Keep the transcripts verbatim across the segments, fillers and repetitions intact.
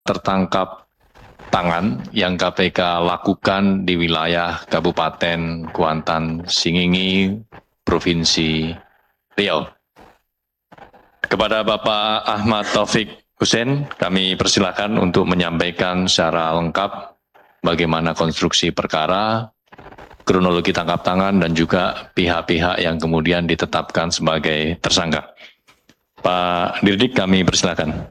tertangkap tangan yang K P K lakukan di wilayah Kabupaten Kuantan Singingi, Provinsi Riau. Kepada Bapak Ahmad Taufik Hussein, kami persilakan untuk menyampaikan secara lengkap bagaimana konstruksi perkara, kronologi tangkap tangan, dan juga pihak-pihak yang kemudian ditetapkan sebagai tersangka. Pak Dirdik, kami persilakan.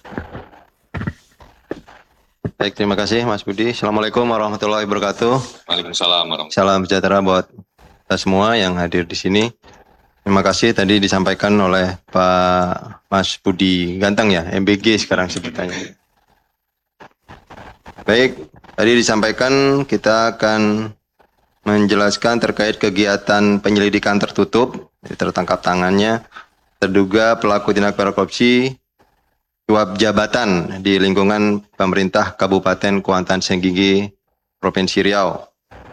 Baik, terima kasih Mas Budi. Assalamualaikum warahmatullahi wabarakatuh. Waalaikumsalam warahmatullahi wabarakatuh. Salam sejahtera buat kita semua yang hadir di sini. Terima kasih tadi disampaikan oleh Pak Mas Budi Ganteng ya, M B G sekarang sebutannya. Baik, tadi disampaikan kita akan menjelaskan terkait kegiatan penyelidikan tertutup, tertangkap tangannya, terduga pelaku tindak pidana korupsi suap jabatan di lingkungan pemerintah Kabupaten Kuantan Sengingi, Provinsi Riau.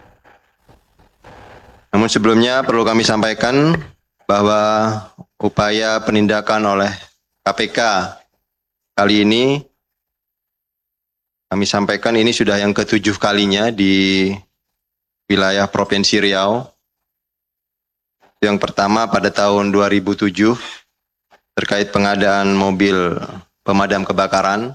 Namun sebelumnya perlu kami sampaikan bahwa upaya penindakan oleh K P K kali ini, kami sampaikan ini sudah yang ketujuh kalinya di wilayah Provinsi Riau. Yang pertama pada tahun dua ribu tujuh terkait pengadaan mobil pemadam kebakaran.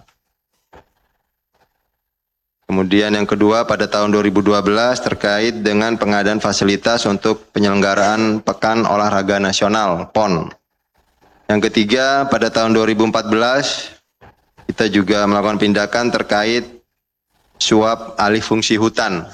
Kemudian yang kedua pada tahun dua ribu dua belas terkait dengan pengadaan fasilitas untuk penyelenggaraan Pekan Olahraga Nasional P O N. Yang ketiga pada tahun dua ribu empat belas kita juga melakukan tindakan terkait suap alih fungsi hutan.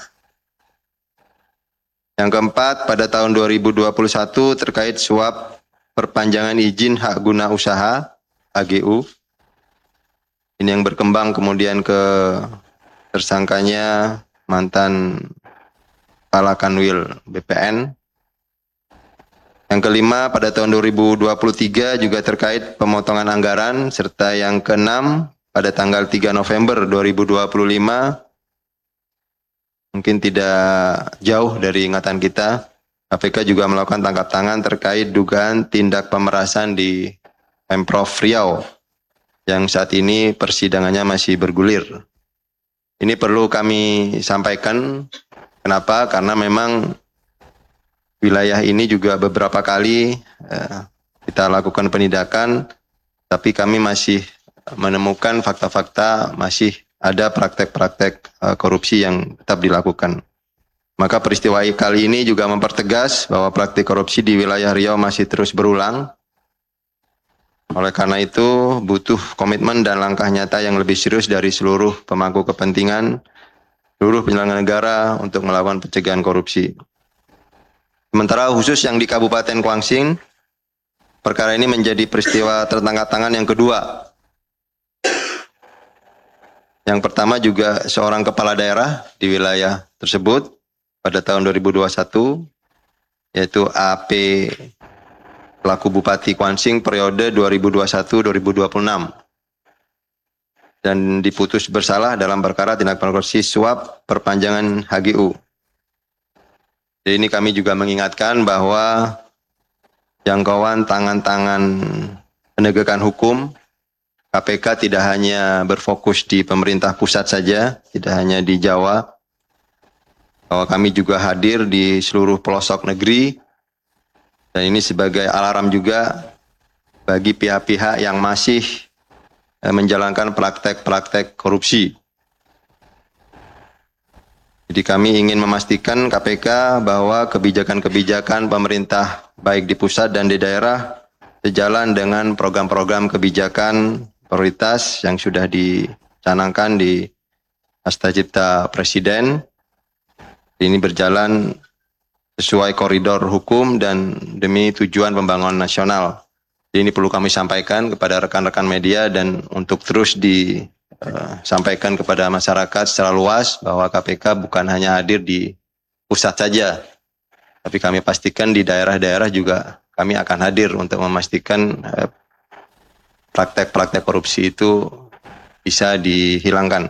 Yang keempat pada tahun dua ribu dua puluh satu terkait suap perpanjangan izin hak guna usaha H G U. Ini yang berkembang kemudian ke tersangkanya mantan Kepala Kanwil B P N. Yang kelima pada tahun dua ribu dua puluh tiga juga terkait pemotongan anggaran, serta yang keenam pada tanggal tiga November dua ribu dua puluh lima, mungkin tidak jauh dari ingatan kita, K P K juga melakukan tangkap tangan terkait dugaan tindak pemerasan di Pemprov Riau yang saat ini persidangannya masih bergulir. Ini perlu kami sampaikan, kenapa? Karena memang wilayah ini juga beberapa kali eh, kita lakukan penindakan, tapi kami masih menemukan fakta-fakta masih ada praktek-praktek eh, korupsi yang tetap dilakukan. Maka peristiwa kali ini juga mempertegas bahwa praktik korupsi di wilayah Riau masih terus berulang. Oleh karena itu, butuh komitmen dan langkah nyata yang lebih serius dari seluruh pemangku kepentingan, seluruh penyelenggara negara untuk melakukan pencegahan korupsi. Sementara khusus yang di Kabupaten Kuangsing, perkara ini menjadi peristiwa tertangkap tangan yang kedua. Yang pertama juga seorang kepala daerah di wilayah tersebut pada tahun dua ribu dua puluh satu, yaitu A P pelaku Bupati Kuangsing periode dua ribu dua puluh satu sampai dua ribu dua puluh enam, dan diputus bersalah dalam perkara tindak pidana korupsi suap perpanjangan H G U. Jadi ini kami juga mengingatkan bahwa jangkauan tangan-tangan penegakan hukum K P K tidak hanya berfokus di pemerintah pusat saja, tidak hanya di Jawa, bahwa kami juga hadir di seluruh pelosok negeri. Dan ini sebagai alarm juga bagi pihak-pihak yang masih menjalankan praktek-praktek korupsi. Jadi kami ingin memastikan K P K bahwa kebijakan-kebijakan pemerintah baik di pusat dan di daerah sejalan dengan program-program kebijakan prioritas yang sudah dicanangkan di Hasta Cipta Presiden. Ini berjalan sesuai koridor hukum dan demi tujuan pembangunan nasional. Ini perlu kami sampaikan kepada rekan-rekan media dan untuk terus disampaikan kepada masyarakat secara luas bahwa K P K bukan hanya hadir di pusat saja, tapi kami pastikan di daerah-daerah juga kami akan hadir untuk memastikan praktek-praktek korupsi itu bisa dihilangkan.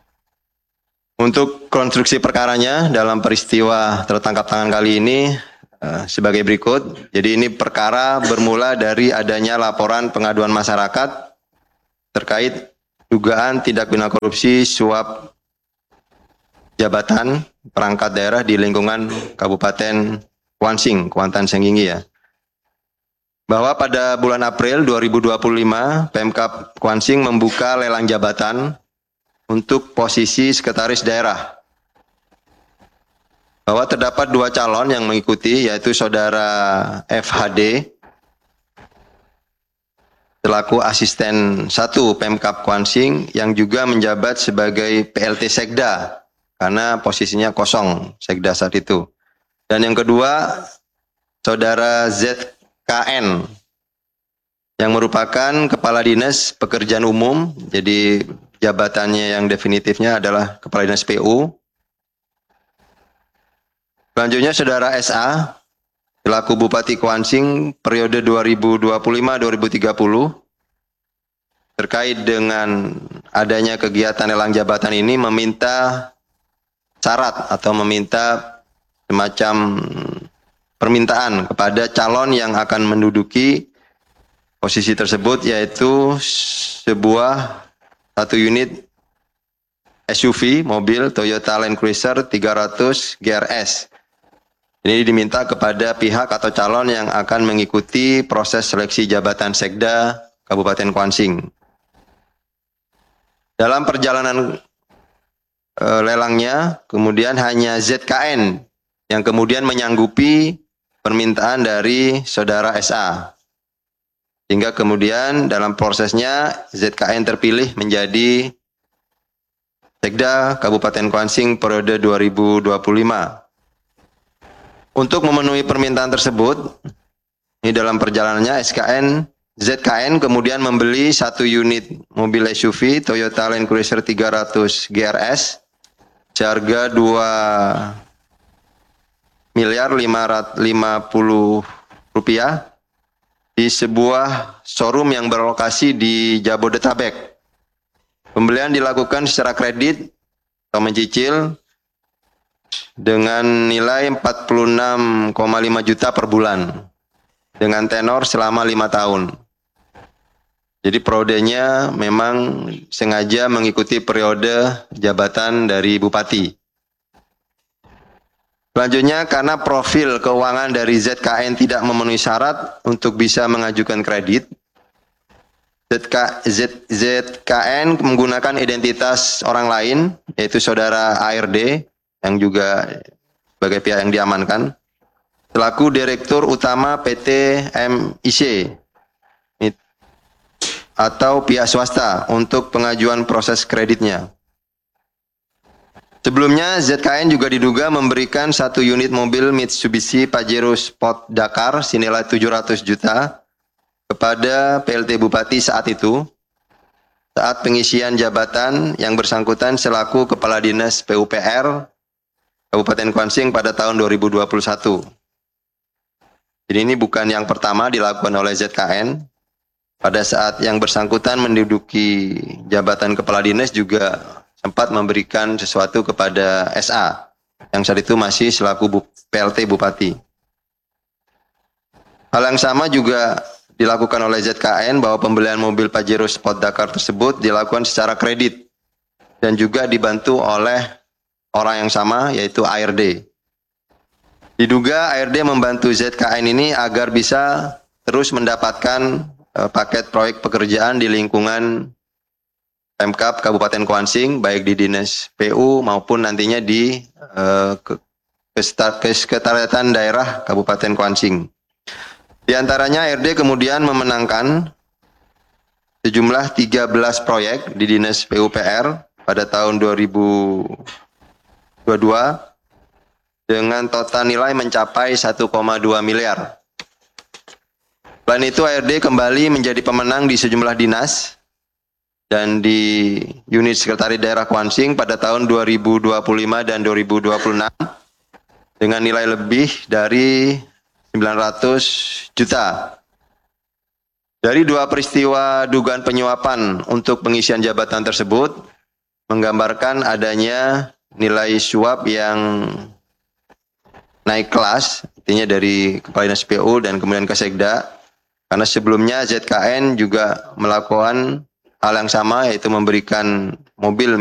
Untuk konstruksi perkaranya dalam peristiwa tertangkap tangan kali ini uh, sebagai berikut. Jadi ini perkara bermula dari adanya laporan pengaduan masyarakat terkait dugaan tindak pidana korupsi suap jabatan perangkat daerah di lingkungan Kabupaten Kuansing, Kuantan Sengingi ya. Bahwa pada bulan April dua ribu dua puluh lima, Pemkab Kuansing membuka lelang jabatan untuk posisi sekretaris daerah. Bahwa terdapat dua calon yang mengikuti, yaitu Saudara F H D selaku asisten satu Pemkab Kuansing yang juga menjabat sebagai P L T Sekda karena posisinya kosong Sekda saat itu. Dan yang kedua, Saudara Z K N yang merupakan Kepala Dinas Pekerjaan Umum, jadi jabatannya yang definitifnya adalah Kepala Dinas P U. Selanjutnya Saudara S A selaku Bupati Kuansing periode dua ribu dua puluh lima sampai dua ribu tiga puluh terkait dengan adanya kegiatan lelang jabatan ini meminta syarat atau meminta semacam permintaan kepada calon yang akan menduduki posisi tersebut, yaitu sebuah satu unit S U V mobil Toyota Land Cruiser tiga ratus G R S. Ini diminta kepada pihak atau calon yang akan mengikuti proses seleksi jabatan Sekda Kabupaten Kuansing. Dalam perjalanan e, lelangnya, kemudian hanya Z K N yang kemudian menyanggupi permintaan dari Saudara S A. Hingga kemudian dalam prosesnya Z K N terpilih menjadi Sekda Kabupaten Kuansing periode dua ribu dua puluh lima. Untuk memenuhi permintaan tersebut, ini dalam perjalanannya S K N, Z K N kemudian membeli satu unit mobil S U V Toyota Land Cruiser tiga ratus G R S seharga dua miliar lima ratus lima puluh rupiah di sebuah showroom yang berlokasi di Jabodetabek. Pembelian dilakukan secara kredit atau mencicil dengan nilai empat puluh enam koma lima juta per bulan dengan tenor selama lima tahun. Jadi periodenya memang sengaja mengikuti periode jabatan dari Bupati. Selanjutnya, karena profil keuangan dari Z K N tidak memenuhi syarat untuk bisa mengajukan kredit, Z K, Z, Z K N menggunakan identitas orang lain, yaitu Saudara A R D, yang juga sebagai pihak yang diamankan, selaku Direktur Utama P T M I C, atau pihak swasta untuk pengajuan proses kreditnya. Sebelumnya, Z K N juga diduga memberikan satu unit mobil Mitsubishi Pajero Sport Dakar senilai tujuh ratus juta kepada P L T Bupati saat itu, saat pengisian jabatan yang bersangkutan selaku Kepala Dinas P U P R Kabupaten Kuansing pada tahun dua ribu dua puluh satu. Jadi ini bukan yang pertama dilakukan oleh Z K N. Pada saat yang bersangkutan menduduki jabatan Kepala Dinas juga sempat memberikan sesuatu kepada S A yang saat itu masih selaku P L T Bupati. Hal yang sama juga dilakukan oleh Z K N bahwa pembelian mobil Pajero Sport Dakar tersebut dilakukan secara kredit dan juga dibantu oleh orang yang sama, yaitu A R D. Diduga A R D membantu Z K N ini agar bisa terus mendapatkan uh, paket proyek pekerjaan di lingkungan Pemkab Kabupaten Kuansing, baik di Dinas P U maupun nantinya di uh, Kesekretariatan Daerah Kabupaten Kuansing. Di antaranya A R D kemudian memenangkan sejumlah tiga belas proyek di Dinas P U P R pada tahun dua ribu dua puluh dua dengan total nilai mencapai satu koma dua miliar. Selain itu, A R D kembali menjadi pemenang di sejumlah dinas dan di unit Sekretaris Daerah Kuansing pada tahun dua ribu dua puluh lima dan dua ribu dua puluh enam dengan nilai lebih dari sembilan ratus juta. Dari dua peristiwa dugaan penyuapan untuk pengisian jabatan tersebut menggambarkan adanya nilai suap yang naik kelas, artinya dari Kepala Dinas P U dan kemudian ke Sekda, karena sebelumnya Z K N juga melakukan hal yang sama, yaitu memberikan mobil